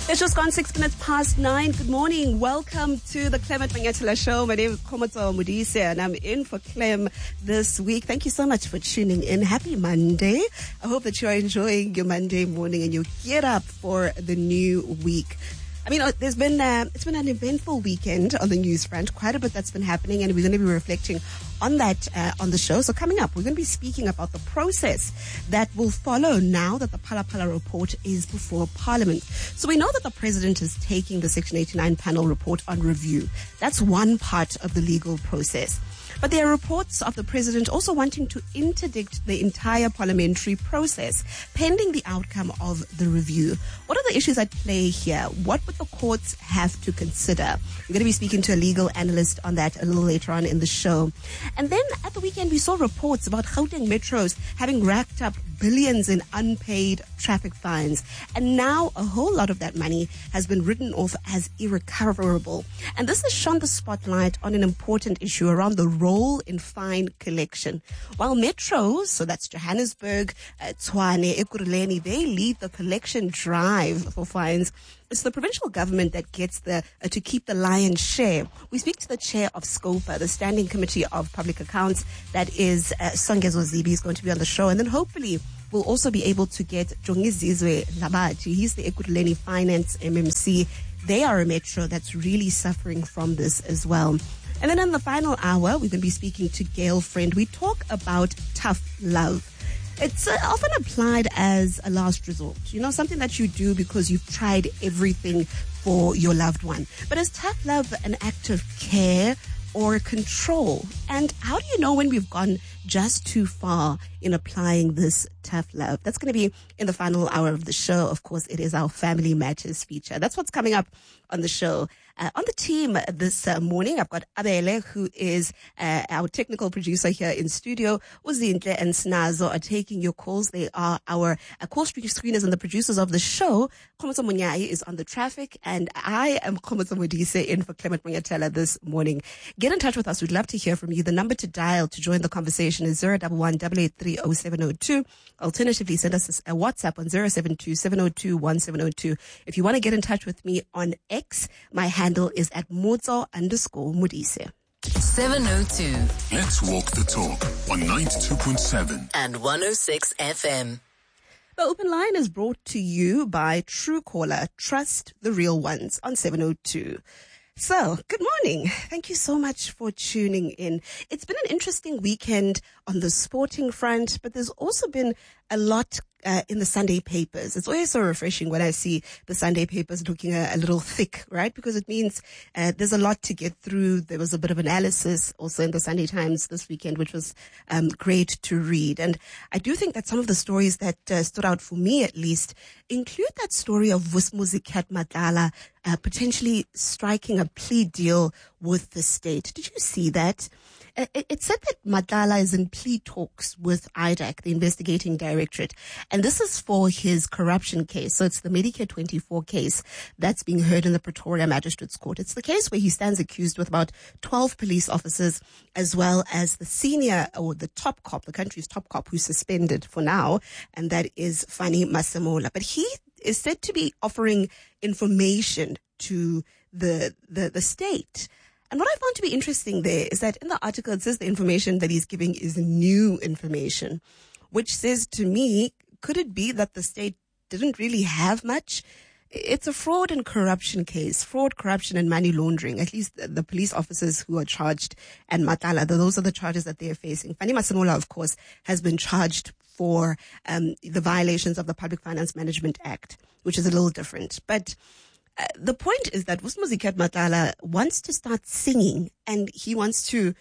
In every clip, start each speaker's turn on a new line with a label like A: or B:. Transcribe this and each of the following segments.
A: It's just gone 6 minutes past 9. Good morning. Welcome to the Clement Mangatela Show. My name is Khomotso Modise and I'm in for Clem this week. Thank you so much for tuning in. Happy Monday. I hope that you're enjoying your Monday morning and you get up for the new week. I mean, it's been an eventful weekend on the news front. Quite a bit that's been happening, and we're going to be reflecting on that on the show. So coming up, we're going to be speaking about the process that will follow now that the Phala Phala report is before Parliament. So we know that the President is taking the Section 89 panel report on review. That's one part of the legal process. But there are reports of the President also wanting to interdict the entire parliamentary process pending the outcome of the review. What are the issues at play here? What would the courts have to consider? We're going to be speaking to a legal analyst on that a little later on in the show. And then at the weekend, we saw reports about Gauteng metros having racked up billions in unpaid traffic fines. And now a whole lot of that money has been written off as irrecoverable. And this has shone the spotlight on an important issue around the role in fine collection. While metros, so that's Johannesburg, Tshwane, Ekurhuleni, they lead the collection drive for fines, it's the provincial government that gets to keep the lion's share. We speak to the chair of SCOPA, the Standing Committee of Public Accounts. That is Songezo Zibi is going to be on the show. And then hopefully we'll also be able to get Jongizizwe Labathi. He's the Ekurhuleni Finance MMC. They are a metro that's really suffering from this as well. And then in the final hour, we're going to be speaking to Gail Friend. We talk about tough love. It's often applied as a last resort, something that you do because you've tried everything for your loved one. But is tough love an act of care or control? And how do you know when we've gone just too far in applying this tough love? That's going to be in the final hour of the show. Of course, it is our Family Matters feature. That's what's coming up on the show. On the team this morning, I've got Abele, who is our technical producer here in studio. Uzinhle and Snazo are taking your calls. They are our call screeners and the producers of the show. Khomotso Munyai is on the traffic, and I am Khomotso Modise in for Clement Mangatela this morning. Get in touch with us. We'd love to hear from you. The number to dial to join the conversation is 011-883-0702. Alternatively, send us a WhatsApp on 072-702-1702. If you want to get in touch with me on X, my handle is at Mozo_Modise.
B: 702.
C: Let's walk the talk on 92.7
B: and 106 FM.
A: The open line is brought to you by Truecaller. Trust the real ones on 702. So, good morning. Thank you so much for tuning in. It's been an interesting weekend on the sporting front, but there's also been a lot in the Sunday papers. It's always so refreshing when I see the Sunday papers looking a little thick, right? Because it means there's a lot to get through. There was a bit of analysis also in the Sunday Times this weekend, which was great to read. And I do think that some of the stories that stood out for me, at least, include that story of Vus'Muzikat Madlala potentially striking a plea deal with the state. Did you see that? It said that Madlala is in plea talks with IDAC, the investigating directorate, and this is for his corruption case. So it's the Medicare 24 case that's being heard in the Pretoria Magistrates Court. It's the case where he stands accused with about 12 police officers, as well as the senior or the top cop, the country's top cop, who's suspended for now, and that is Fanny Masemola. But he is said to be offering information to the state. And what I found to be interesting there is that in the article, it says the information that he's giving is new information, which says to me, could it be that the state didn't really have much? It's a fraud and corruption case, fraud, corruption and money laundering. At least the police officers who are charged and Madlala, those are the charges that they are facing. Fanny Masemola, of course, has been charged for the violations of the Public Finance Management Act, which is a little different. But the point is that Vus'Muzikat Madlala wants to start singing and he wants to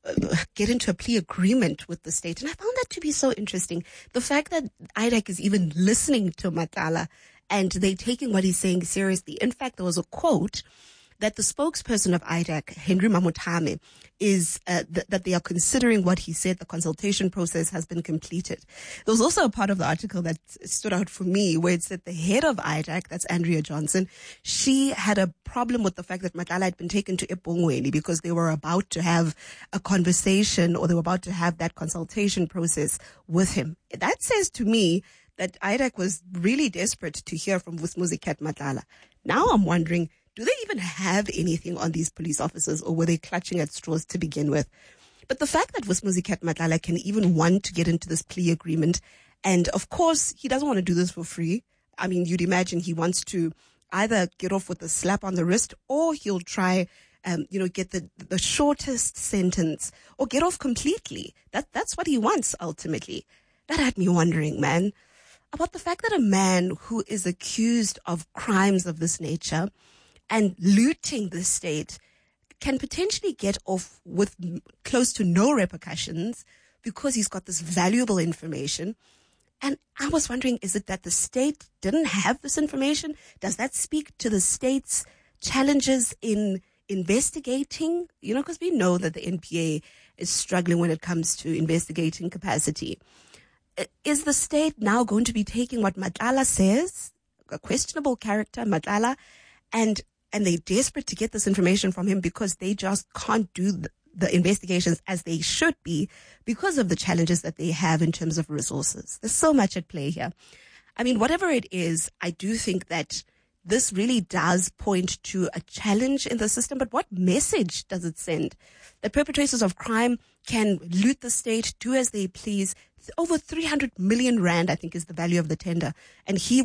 A: get into a plea agreement with the state. And I found that to be so interesting. The fact that IDAC is even listening to Madlala and they taking what he's saying seriously. In fact, there was a quote that the spokesperson of IDAC, Henry Mamutame, is that they are considering what he said. The consultation process has been completed. There was also a part of the article that stood out for me where it said the head of IDAC, that's Andrea Johnson, she had a problem with the fact that Madlala had been taken to eBongweni because they were about to have a conversation or they were about to have that consultation process with him. That says to me that IDAC was really desperate to hear from Vusmuzi Matlala. Now I'm wondering, do they even have anything on these police officers, or were they clutching at straws to begin with? But the fact that Vusmuzi Matlala can even want to get into this plea agreement, and of course, he doesn't want to do this for free. I mean, you'd imagine he wants to either get off with a slap on the wrist, or he'll try, get the shortest sentence, or get off completely. That's what he wants ultimately. That had me wondering, man, about the fact that a man who is accused of crimes of this nature and looting the state can potentially get off with close to no repercussions because he's got this valuable information. And I was wondering, is it that the state didn't have this information? Does that speak to the state's challenges in investigating? Because we know that the NPA is struggling when it comes to investigating capacity. Is the state now going to be taking what Matlala says, a questionable character, Matlala, and they're desperate to get this information from him because they just can't do the investigations as they should be because of the challenges that they have in terms of resources? There's so much at play here. I mean, whatever it is, I do think that this really does point to a challenge in the system. But what message does it send? That perpetrators of crime can loot the state, do as they please. Over 300 million rand, I think, is the value of the tender. And he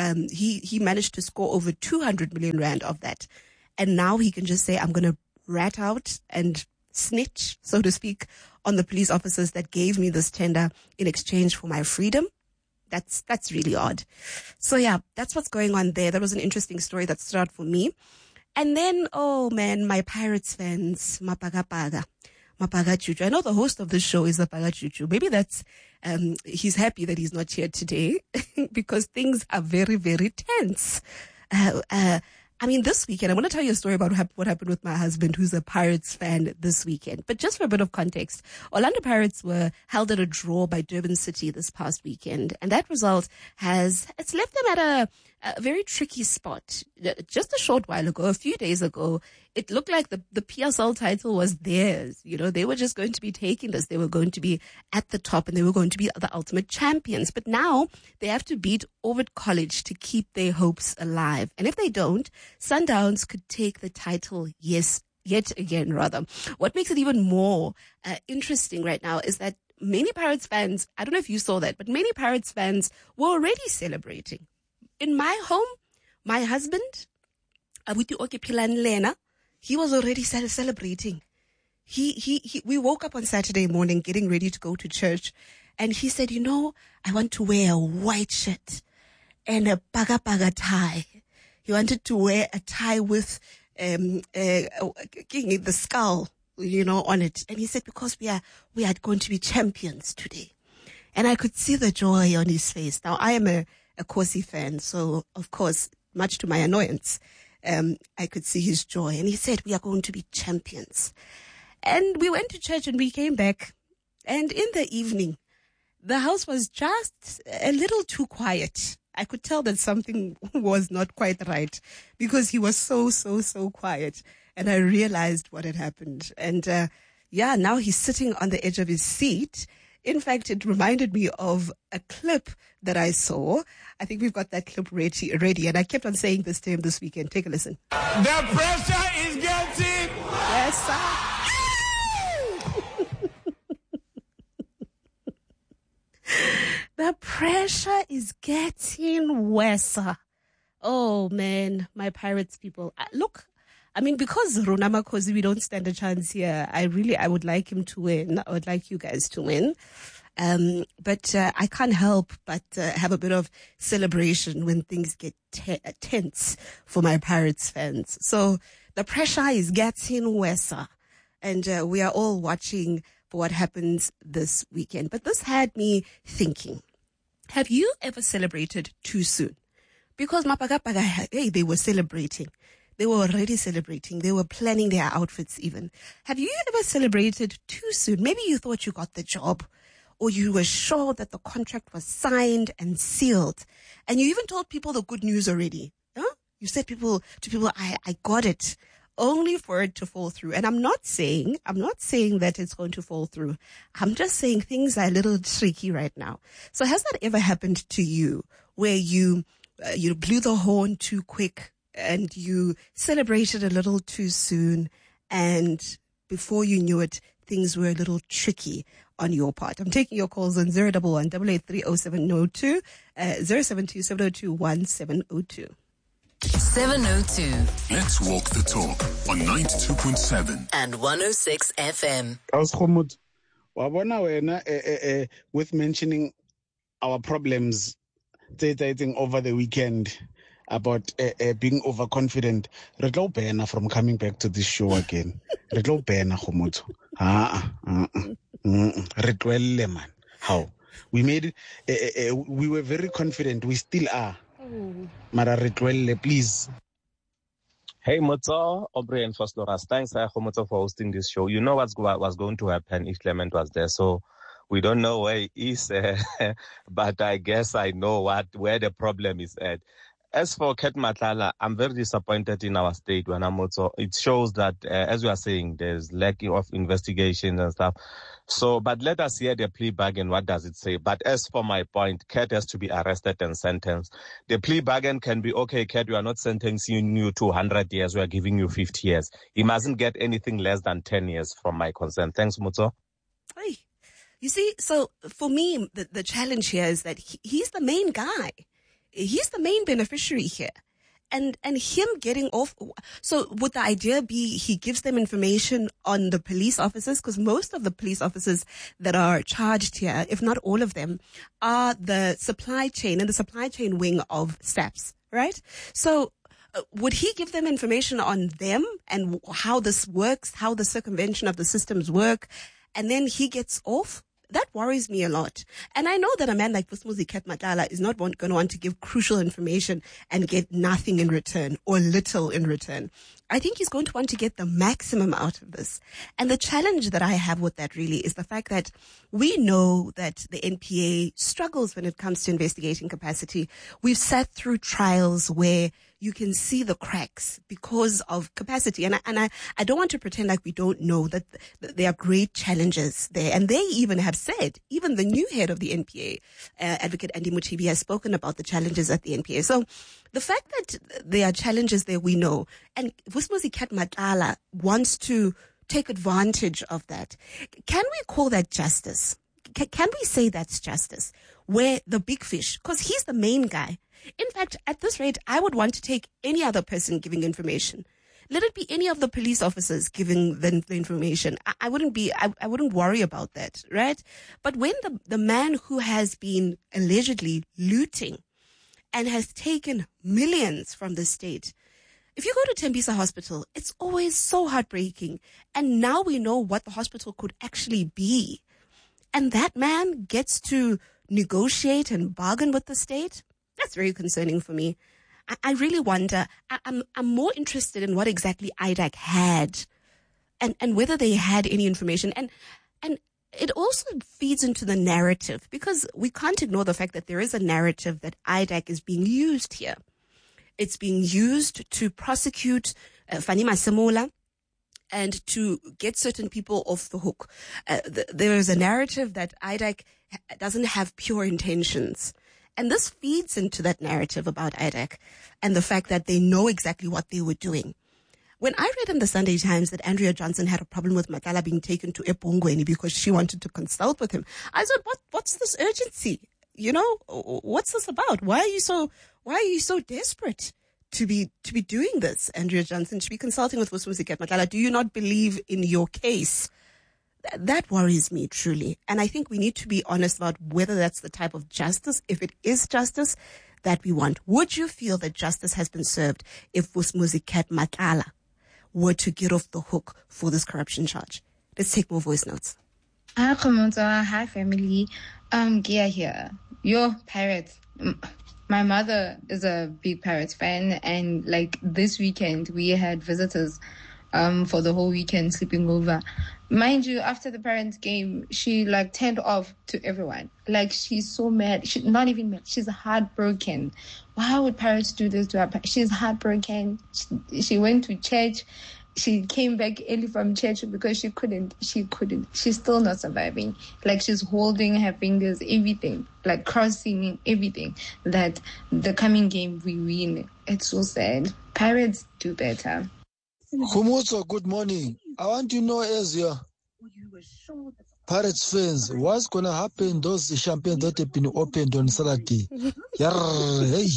A: managed to score over 200 million rand of that. And now he can just say, I'm going to rat out and snitch, so to speak, on the police officers that gave me this tender in exchange for my freedom. That's really odd. So yeah, that's what's going on there. That was an interesting story that stood out for me. And then, oh man, my Pirates fans, Mapaga Chuchu. I know the host of the show is Mapaga Chuchu. Maybe that's, he's happy that he's not here today because things are very, very tense. I mean, this weekend, I want to tell you a story about what happened with my husband, who's a Pirates fan this weekend. But just for a bit of context, Orlando Pirates were held at a draw by Durban City this past weekend. And that result it's left them at a very tricky spot. Just a short while ago, a few days ago, it looked like the PSL title was theirs. They were just going to be taking this. They were going to be at the top and they were going to be the ultimate champions. But now they have to beat Ovid College to keep their hopes alive. And if they don't, Sundowns could take the title, yet again. What makes it even more interesting right now is that many Pirates fans, I don't know if you saw that, but many Pirates fans were already celebrating. In my home, my husband, Abuti Okepilan Lena, he was already celebrating. We woke up on Saturday morning getting ready to go to church, and he said, I want to wear a white shirt and a paga tie. He wanted to wear a tie with the skull, on it. And he said, because we are going to be champions today. And I could see the joy on his face. Now, I am a Kosi fan, so of course, much to my annoyance, I could see his joy. And he said, we are going to be champions. And we went to church and we came back. And in the evening, the house was just a little too quiet. I could tell that something was not quite right because he was so quiet. And I realized what had happened. And now he's sitting on the edge of his seat. In fact, it reminded me of a clip that I saw. I think we've got that clip ready. And I kept on saying this to him this weekend. Take a listen.
D: The pressure is getting...
A: Yes, sir. The pressure is getting worse. Oh, man, my Pirates people. Look, I mean, because Rona Makosi, we don't stand a chance here. I would like him to win. I would like you guys to win. But I can't help but have a bit of celebration when things get tense for my Pirates fans. So the pressure is getting worse. And we are all watching for what happens this weekend. But this had me thinking, have you ever celebrated too soon? Because Mapaga, hey, they were celebrating. They were already celebrating. They were planning their outfits even. Have you ever celebrated too soon? Maybe you thought you got the job, or you were sure that the contract was signed and sealed. And you even told people the good news already. Huh? You said to people, I got it. only for it to fall through. And I'm not saying that it's going to fall through. I'm just saying things are a little tricky right now. So has that ever happened to you where you blew the horn too quick and you celebrated a little too soon, and before you knew it, things were a little tricky on your part? I'm taking your calls on 011 883 0702, 072 702 1702.
B: 702
C: Let's walk the talk on 92.7
B: and 106 FM.
E: Wabona wena with mentioning our problems dating over the weekend about being overconfident. Re tlo bana from coming back to this show again. Re tlo bana khomotso. Re tloelle man. How? We made we were very confident. We still are. Mara re tloelle, please.
F: Hey, Motso, Aubrey and Fosloras. Thanks, Motso, for hosting this show. You know what was going to happen if Clement was there. So we don't know where he is, but I guess I know where the problem is at. As for Ket Matlala, I'm very disappointed in our state when Motso. It shows that, as we are saying, there's lack of investigations and stuff. So, but let us hear the plea bargain. What does it say? But as for my point, Ket has to be arrested and sentenced. The plea bargain can be, okay, Ket, we are not sentencing you to 100 years. We are giving you 50 years. He mustn't get anything less than 10 years from my concern. Thanks, Mutso.
A: Hey, you see, so for me, the challenge here is that he's the main guy. He's the main beneficiary here. And him getting off. So would the idea be he gives them information on the police officers? Because most of the police officers that are charged here, if not all of them, are the supply chain and the supply chain wing of SAPS, right? So would he give them information on them and how this works, how the circumvention of the systems work, and then he gets off? That worries me a lot. And I know that a man like Vusumuzi Ket Matlala is not going to want to give crucial information and get nothing in return or little in return. I think he's going to want to get the maximum out of this. And the challenge that I have with that really is the fact that we know that the NPA struggles when it comes to investigating capacity. We've sat through trials where you can see the cracks because of capacity. And I don't want to pretend like we don't know that there are great challenges there. And they even have said, even the new head of the NPA, Advocate Andy Muchibi, has spoken about the challenges at the NPA. So the fact that there are challenges there, we know. And Vusumuzi Ket Matlala wants to take advantage of that. Can we call that justice? Can we say that's justice? Where the big fish, because he's the main guy. In fact, at this rate, I would want to take any other person giving information. Let it be any of the police officers giving the information. I wouldn't worry about that, right? But when the man who has been allegedly looting and has taken millions from the state, if you go to Tembisa Hospital, it's always so heartbreaking. And now we know what the hospital could actually be. And that man gets to negotiate and bargain with the state. That's very concerning for me. I really wonder. I'm more interested in what exactly IDAC had and whether they had any information. And it also feeds into the narrative, because we can't ignore the fact that there is a narrative that IDAC is being used here. It's being used to prosecute Fanny Masemola and to get certain people off the hook. There is a narrative that IDAC doesn't have pure intentions. And this feeds into that narrative about IDAC and the fact that they know exactly what they were doing. When I read in the Sunday Times that Andrea Johnson had a problem with Matlala being taken to eBhungweni because she wanted to consult with him, I said, what's this urgency? You know, what's this about? Why are you so desperate to be doing this, Andrea Johnson, to be consulting with Vusumuzi Ket Matlala? Do you not believe in your case? That worries me truly. And I think we need to be honest about whether that's the type of justice, if it is justice, that we want. Would you feel that justice has been served if Vusumuzi Ket Matlala were to get off the hook for this corruption charge? Let's take more voice notes.
G: Hi, Komoto. Hi, family. Gia here. Yo, Pirates. My mother is a big Pirates fan, and like this weekend, we had visitors for the whole weekend sleeping over. Mind you, after the Pirates game, she like turned off to everyone. Like, she's so mad. She's not even mad. She's heartbroken. Why would Pirates do this to her? She's heartbroken. She went to church. she came back early from church because she couldn't. She's still not surviving. Like, she's holding her fingers, everything, like crossing everything, that the coming game we win. It's so sad. Pirates do better.
H: Khomotso, good morning. I want to know, as your Pirates fans, what's going to happen those champagne that have been opened on Saturday? Hey.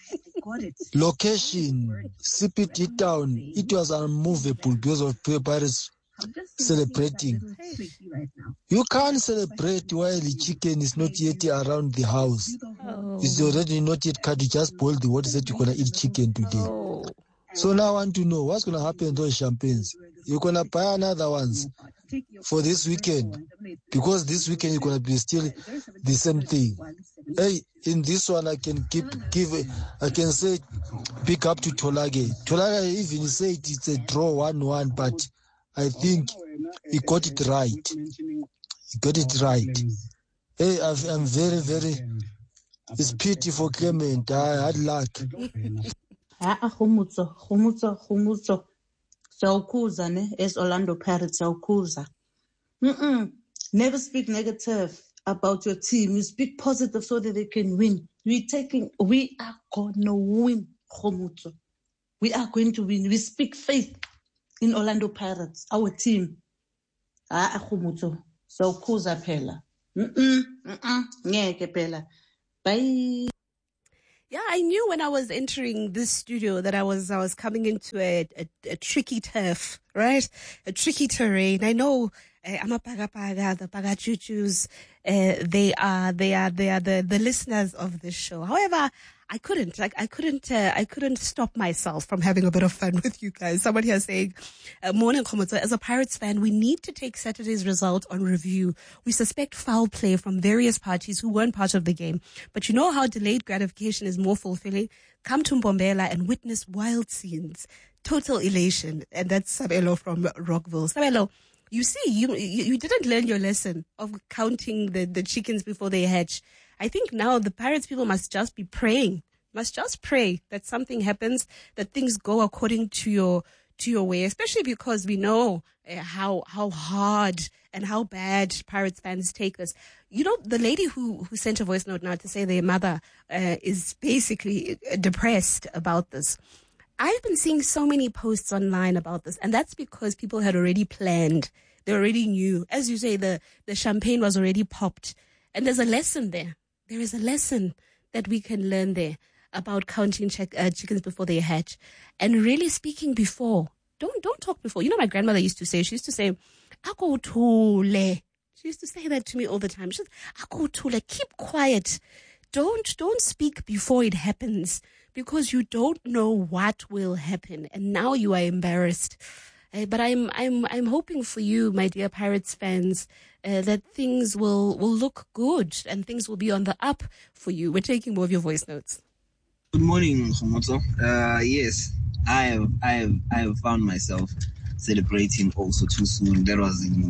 H: Location, CPT town, it was unmovable because of Pirates celebrating. You can't celebrate while the chicken is not yet around the house. It's already not yet cut. You just boil the water, said you're going to eat chicken today. So now I want to know what's going to happen to those champagnes. You're going to buy another ones for this weekend, because this weekend you're going to be still the same thing. Hey, in this one I can I can say pick up to Tolage. Tolage even said it's a draw 1-1, but I think he got it right. Hey, I'm very, very, it's pity for Clement. I had luck.
I: Khomotso. Sawukhuza ne as Orlando Pirates sawukhuza. Never speak negative about your team. You speak positive so that they can win. We are gonna win, Khomotso. We are going to win. We speak faith in Orlando Pirates, our team. Khomotso. Sawukhuza phela. Ngeke phela. Bye.
A: Yeah, I knew when I was entering this studio that I was coming into a tricky turf, right? A tricky terrain. I know Amapaga, the Pagachuchus, they are the listeners of this show. However, I couldn't stop myself from having a bit of fun with you guys. Someone here saying, morning Khomotso, as a Pirates fan, we need to take Saturday's result on review. We suspect foul play from various parties who weren't part of the game. But you know how delayed gratification is more fulfilling? Come to Mbombela and witness wild scenes. Total elation. And that's Sabelo from Rockville. Sabelo, you see, you didn't learn your lesson of counting the chickens before they hatch. I think now the Pirates people must just pray that something happens, that things go according to your way, especially because we know how hard and how bad Pirates fans take this. You know, the lady who sent a voice note now to say their mother is basically depressed about this. I've been seeing so many posts online about this, and that's because people had already planned. They already knew. As you say, the champagne was already popped. And there's a lesson there. There is a lesson that we can learn there about counting chickens before they hatch. And really speaking before. Don't talk before. You know, my grandmother used to say, Ako Thule. She used to say that to me all the time. She said, Ako Thule, keep quiet. Don't speak before it happens, because you don't know what will happen. And now you are embarrassed. But I'm hoping for you, my dear Pirates fans, that things will look good and things will be on the up for you. We're taking more of your voice notes.
J: Good morning, Khomotso. Yes, I have found myself celebrating also too soon. That was in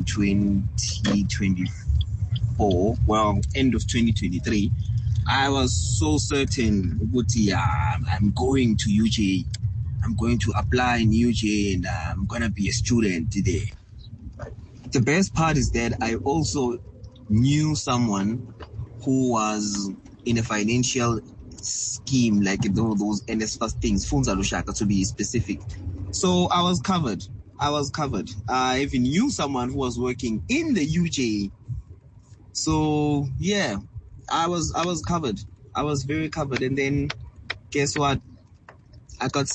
J: 2024. Well, end of 2023. I was so certain, I'm going to UJ. I'm going to apply in UJ and I'm going to be a student today. The best part is that I also knew someone who was in a financial scheme, like those NSFAS things, Funza Lushaka to be specific. So I was covered. I even knew someone who was working in the UJ. So yeah, I was covered. I was very covered. And then guess what? I got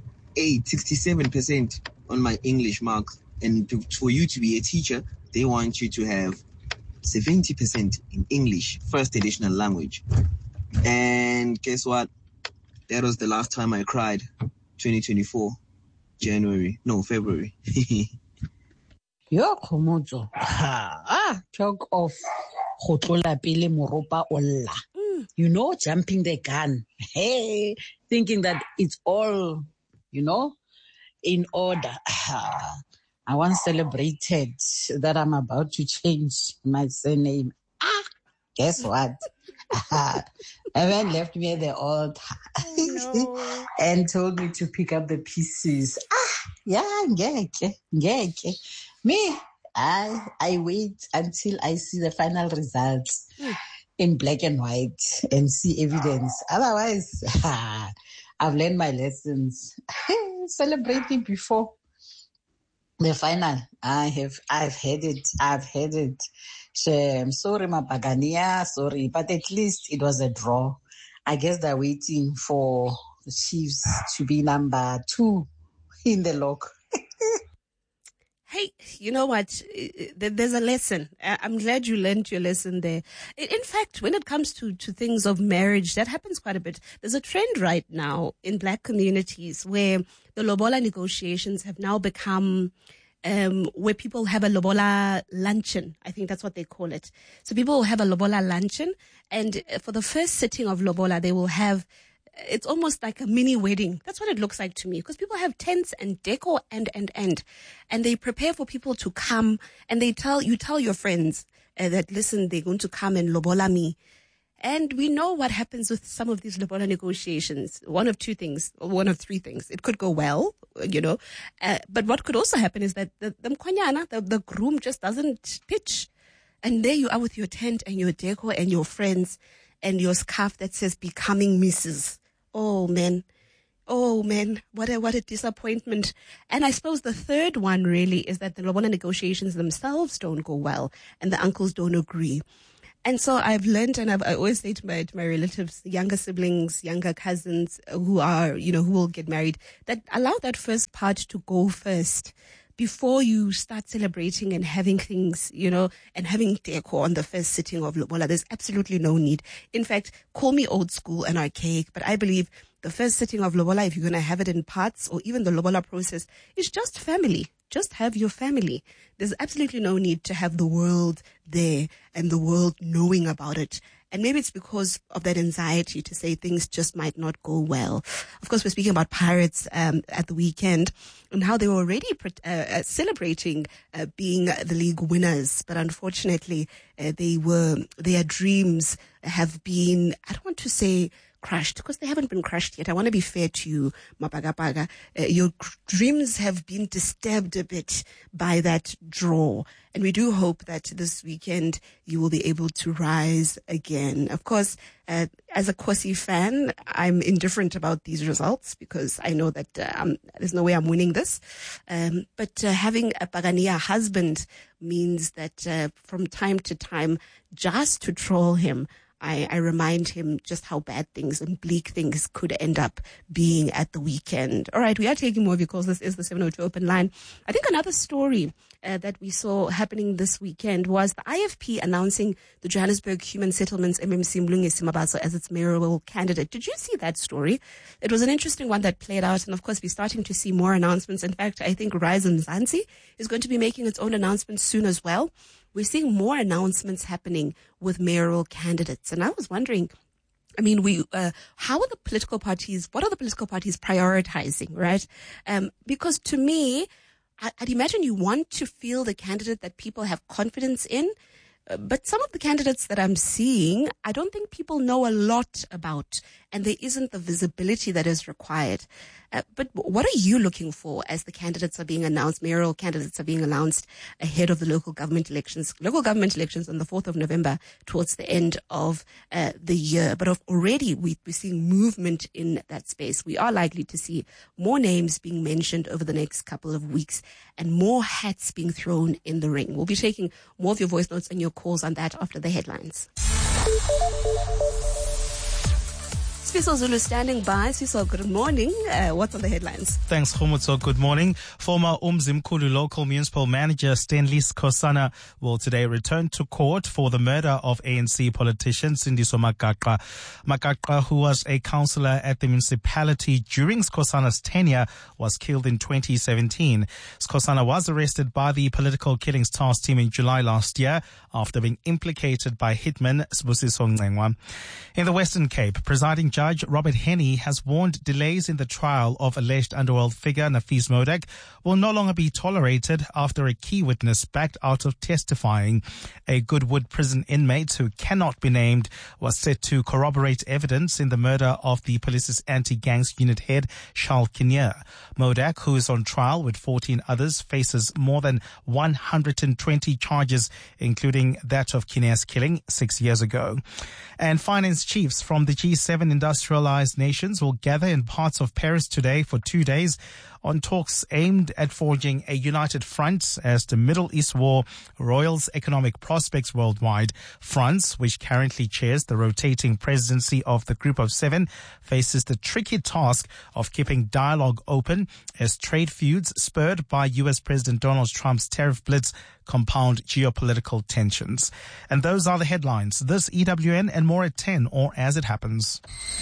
J: 67% on my English marks. And for you to be a teacher, they want you to have 70% in English, first additional language. And guess what? That was the last time I cried, 2024, February.
I: Yo, Khomotso. Talk of Khotola Pele Moropa Olla. You know, jumping the gun. Hey, thinking that it's all, in order. I once celebrated that I'm about to change my surname. Guess what? Evan left me at the altar and told me to pick up the pieces.
K: Yeah, ngeke. Me, I wait until I see the final results in black and white and see evidence. Otherwise, I've learned my lessons. Celebrating before the final. I've had it. I'm sorry, Mapagania, sorry, but at least it was a draw. I guess they're waiting for the Chiefs to be number 2 in the log.
A: Hey, you know what? There's a lesson. I'm glad you learned your lesson there. In fact, when it comes to things of marriage, that happens quite a bit. There's a trend right now in black communities where the lobola negotiations have now become where people have a lobola luncheon. I think that's what they call it. So people will have a lobola luncheon, and for the first sitting of lobola, they will have, it's almost like a mini wedding. That's what it looks like to me, because people have tents and decor and they prepare for people to come, and you tell your friends that, listen, they're going to come and lobola me. And we know what happens with some of these lobola negotiations. One of three things. It could go well, but what could also happen is that the groom just doesn't pitch. And there you are with your tent and your decor and your friends and your scarf that says "Becoming Mrs." Oh man, what a disappointment. And I suppose the third one really is that the lobola negotiations themselves don't go well and the uncles don't agree. And so I've learned, and I always say to my relatives, younger siblings, younger cousins who are, who will get married, that allow that first part to go first before you start celebrating and having things, and having decor on the first sitting of lobola. There's absolutely no need. In fact, call me old school and archaic, but I believe the first sitting of lobola, if you're going to have it in parts, or even the lobola process, is just family. Just have your family. There's absolutely no need to have the world there and the world knowing about it. And maybe it's because of that anxiety to say things just might not go well. Of course, we're speaking about Pirates at the weekend and how they were already celebrating being the league winners. But unfortunately, their dreams have been, I don't want to say crushed, because they haven't been crushed yet. I want to be fair to you, Mapagapaga. Your dreams have been disturbed a bit by that draw. And we do hope that this weekend you will be able to rise again. Of course, as a Kosi fan, I'm indifferent about these results because I know that there's no way I'm winning this. But having a Pagania husband means that from time to time, just to troll him, I remind him just how bad things and bleak things could end up being at the weekend. All right, we are taking more of your calls. This is the 702 open line. I think another story that we saw happening this weekend was the IFP announcing the Johannesburg Human Settlements MMC Mlungisi Mabaso as its mayoral candidate. Did you see that story? It was an interesting one that played out, and of course we're starting to see more announcements. In fact, I think Rise Mzansi is going to be making its own announcements soon as well. We're seeing more announcements happening with mayoral candidates. And I was wondering, how are the political parties, what are the political parties prioritizing, right? Because to me, I'd imagine you want to feel the candidate that people have confidence in. But some of the candidates that I'm seeing, I don't think people know a lot about, and there isn't the visibility that is required. But what are you looking for as the candidates are being announced, mayoral candidates are being announced ahead of the local government elections? Local government elections on the 4th of November towards the end of the year. But already we're seeing movement in that space. We are likely to see more names being mentioned over the next couple of weeks and more hats being thrown in the ring. We'll be taking more of your voice notes and your calls on that after the headlines. Siso Zulu standing by. Siso, good morning. What's on the headlines?
L: Thanks, Khomotso. Good morning. Former Umzimkhulu local municipal manager Stanley Skhosana will today return to court for the murder of ANC politician Sindiso Magaqwa. Magaqwa, who was a councillor at the municipality during Skhosana's tenure, was killed in 2017. Skhosana was arrested by the Political Killings Task Team in July last year after being implicated by hitman Sibusiso Ngcengwa. In the Western Cape, presiding judge Judge Robert Henney has warned delays in the trial of alleged underworld figure Nafees Modak will no longer be tolerated after a key witness backed out of testifying. A Goodwood prison inmate who cannot be named was set to corroborate evidence in the murder of the police's anti-gangs unit head, Charles Kinnear. Modak, who is on trial with 14 others, faces more than 120 charges, including that of Kinnear's killing 6 years ago. And finance chiefs from the G7 industrialized nations will gather in parts of Paris today for 2 days on talks aimed at forging a united front as the Middle East war roils economic prospects worldwide. France, which currently chairs the rotating presidency of the Group of Seven, faces the tricky task of keeping dialogue open as trade feuds spurred by U.S. President Donald Trump's tariff blitz compound geopolitical tensions. And those are the headlines. This EWN and more at 10 or as it happens.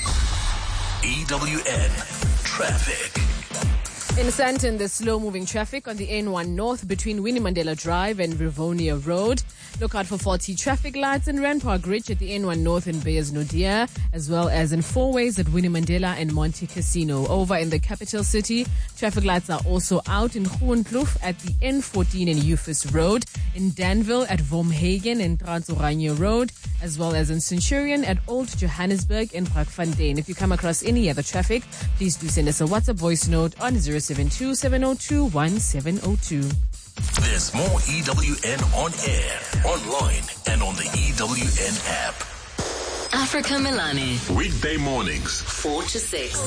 C: EWN Traffic.
M: In Sandton, there's slow-moving traffic on the N1 North between Winnie Mandela Drive and Rivonia Road. Look out for faulty traffic lights in Rand Park Ridge at the N1 North in Beyers Naudé, as well as in four ways at Winnie Mandela and Monte Casino. Over in the capital city, traffic lights are also out in Groenkloof at the N14 in Eufus Road, in Danville at Vormhagen and Transoranje Road, as well as in Centurion at Old Johannesburg and Brakfontein. If you come across any other traffic, please do send us a WhatsApp voice note on 072-702-1702.
C: There's more EWN on air, online, and on the EWN app.
B: Africa Milani.
C: Weekday mornings,
B: 4 to 6.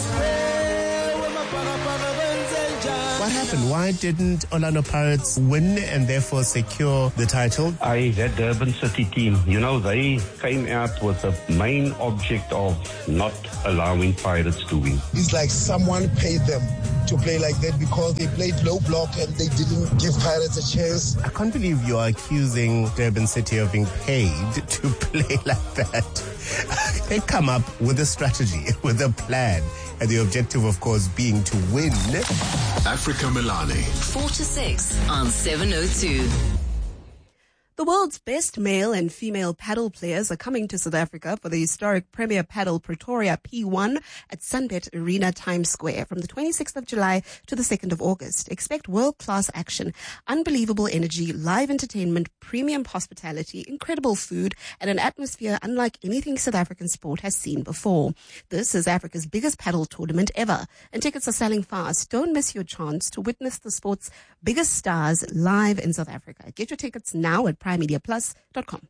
N: What happened? Why didn't Orlando Pirates win and therefore secure the title?
O: That Durban City team, they came out with the main object of not allowing Pirates to win.
P: It's like someone paid them to play like that because they played low block and they didn't give Pirates a chance.
N: I can't believe you are accusing Durban City of being paid to play like that. They come up with a strategy, with a plan, and the objective, of course, being to win.
C: Africa Milani.
B: 4 to 6 on 702.
A: The world's best male and female paddle players are coming to South Africa for the historic Premier Paddle Pretoria P1 at Sunbet Arena Times Square from the 26th of July to the 2nd of August. Expect world-class action, unbelievable energy, live entertainment, premium hospitality, incredible food, and an atmosphere unlike anything South African sport has seen before. This is Africa's biggest paddle tournament ever, and tickets are selling fast. Don't miss your chance to witness the sport's biggest stars live in South Africa. Get your tickets now at primemediaplus.com.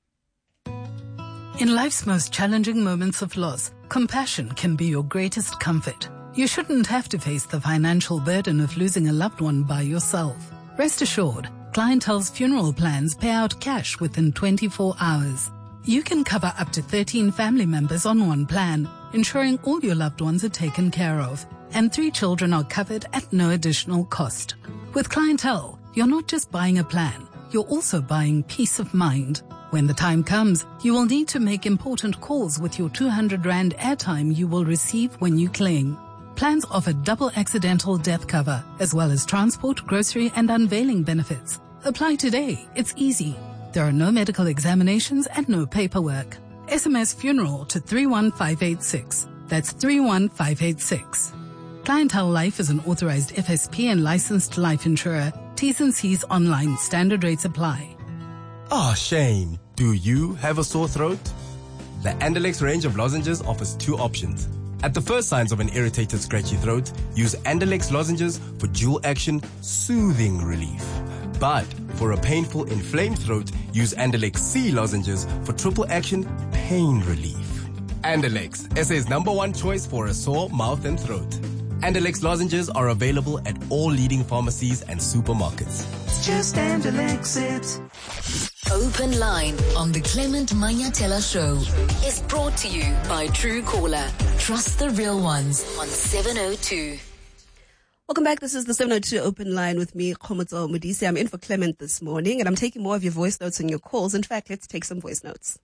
Q: In life's most challenging moments of loss, compassion can be your greatest comfort. You shouldn't have to face the financial burden of losing a loved one by yourself. Rest assured, Clientele's funeral plans pay out cash within 24 hours. You can cover up to 13 family members on one plan, ensuring all your loved ones are taken care of, and 3 children are covered at no additional cost. With Clientele, you're not just buying a plan, you're also buying peace of mind. When the time comes, you will need to make important calls with your 200 Rand airtime you will receive when you claim. Plans offer double accidental death cover, as well as transport, grocery, and unveiling benefits. Apply today. It's easy. There are no medical examinations and no paperwork. SMS funeral to 31586. That's 31586. Clientele Life is an authorized FSP and licensed life insurer. T's and C's online. Standard rates apply.
R: Oh, shame. Do you have a sore throat? The Andalex range of lozenges offers 2 options. At the first signs of an irritated, scratchy throat, use Andalex lozenges for dual action, soothing relief. But for a painful, inflamed throat, use Andalex C lozenges for triple action, pain relief. Andalex, SA's #1 choice for a sore mouth and throat. Andalex lozenges are available at all leading pharmacies and supermarkets.
B: It's just Andalex it. Open Line on the Clement Manyatela Show is brought to you by Truecaller. Trust the real ones on 702.
A: Welcome back. This is the 702 Open Line with me, Khomotso Modise. I'm in for Clement this morning, and I'm taking more of your voice notes and your calls. In fact, let's take some voice notes.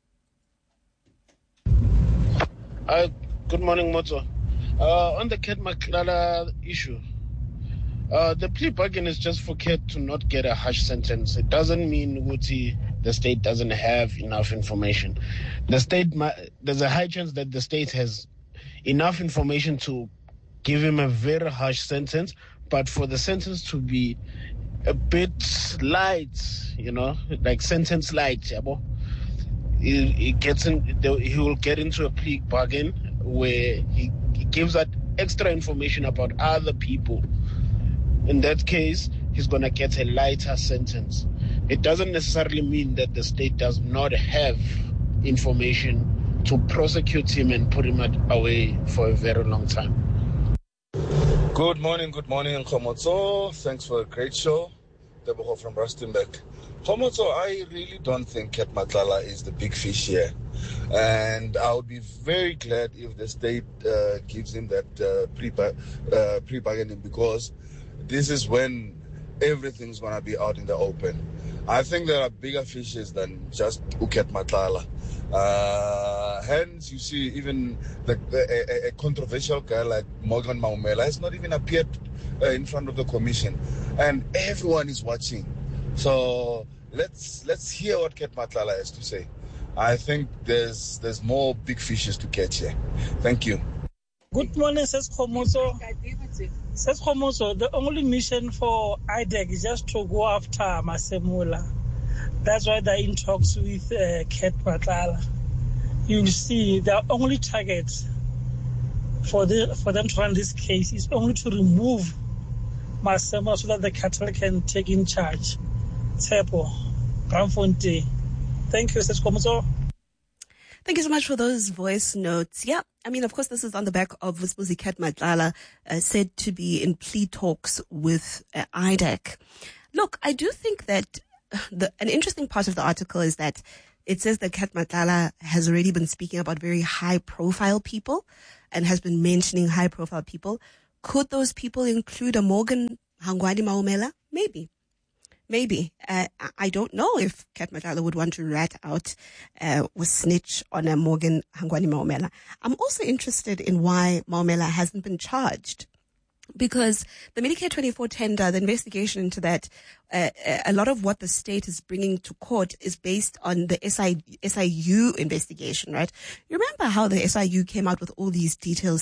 E: Good morning, Motso. On the Ket Maklala issue, the plea bargain is just for Ket to not get a harsh sentence. It doesn't mean the state doesn't have enough information. The state, there's a high chance that the state has enough information to give him a very harsh sentence, but for the sentence to be a bit light, like sentence light, he will get into a plea bargain where he gives that extra information about other people. In that case, he's going to get a lighter sentence. It doesn't necessarily mean that the state does not have information to prosecute him and put him away for a very long time.
S: Good morning, Khomotso. Thanks for a great show. Deboho from Rustenburg. Khomotso, I really don't think Ket Matlala is the big fish here. And I would be very glad if the state gives him that pre-bargaining, because this is when everything's going to be out in the open. I think there are bigger fishes than just Ket Matlala. Hence, you see, even a controversial guy like Morgan Maumela has not even appeared in front of the commission, and everyone is watching. So let's hear what Ket Matlala has to say. I think there's more big fishes to catch here. Thank you.
T: Good morning, says Khomoso. Says Khomoso, the only mission for IDEC is just to go after Masemula. That's why they're in talks with Ket Matlala. You'll see the only target for them to run this case is only to remove Masemula so that the cartel can take in charge. Tsepo, Ramfonte. Thank you, Says Khomoso.
A: Thank you so much for those voice notes. Yeah, I mean, of course, this is on the back of Vusbuzi Ket Matlala, said to be in plea talks with IDEC. Look, I do think that an interesting part of the article is that it says that Ket Matlala has already been speaking about very high-profile people and has been mentioning high-profile people. Could those people include a Morgan Hangwani Maumela? Maybe. I don't know if Ket Matlala would want to rat out or snitch on a Morgan Hangwani Maumela. I'm also interested in why Maumela hasn't been charged. Because the Medicare 24 tender, the investigation into that, a lot of what the state is bringing to court is based on the SIU investigation, right? You remember how the SIU came out with all these details